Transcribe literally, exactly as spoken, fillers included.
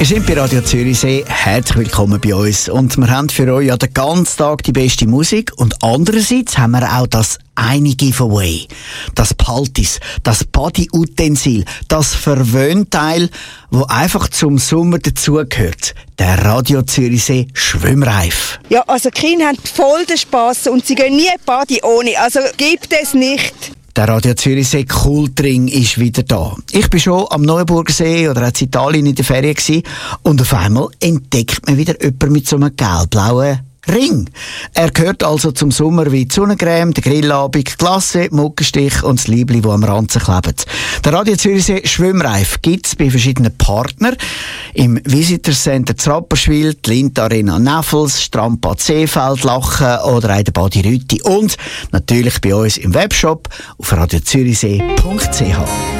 Wir sind bei Radio Zürichsee. Herzlich willkommen bei uns. Und wir haben für euch ja den ganzen Tag die beste Musik. Und andererseits haben wir auch das eine Giveaway. Das Paltis, das Body-Utensil, das Verwöhnteil, wo einfach zum Sommer dazugehört. Der Radio Zürichsee Schwimmreif. Ja, also die Kinder haben voll den Spass und sie gehen nie Body ohne. Also gibt es nicht. Der Radio Zürichsee Kultring ist wieder da. Ich bin schon am Neuenburgersee oder auch in Italien in der Ferien gewesen, und auf einmal entdeckt man wieder jemanden mit so einem gelb-blauen Ring. Er gehört also zum Sommer wie die Sonnencreme, der Grillabend, Glasse, Muckenstich und das Liebli, das am Ranzen klebt. Der Radio Zürichsee Schwimmreif gibt es bei verschiedenen Partnern. Im Visitor Center Rapperswil, die Lindt Arena Näffels, Strandbad Seefeld, Lachen oder auch der Badi Rütti. Und natürlich bei uns im Webshop auf radio zürichsee punkt c h.